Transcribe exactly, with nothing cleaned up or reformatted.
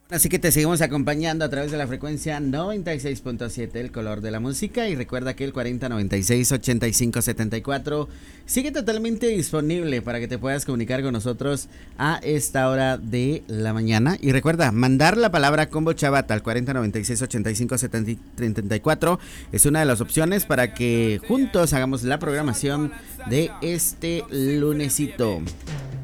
Así que te seguimos acompañando a través de la frecuencia noventa y seis punto siete, el color de la música. Y recuerda que el cuarenta noventa y seis ochenta y cinco setenta y cuatro sigue totalmente disponible para que te puedas comunicar con nosotros a esta hora de la mañana. Y recuerda, mandar la palabra Combo Chabata al cuarenta noventa y seis ochenta y cinco setenta y cuatro es una de las opciones para que juntos hagamos la programación de este lunesito.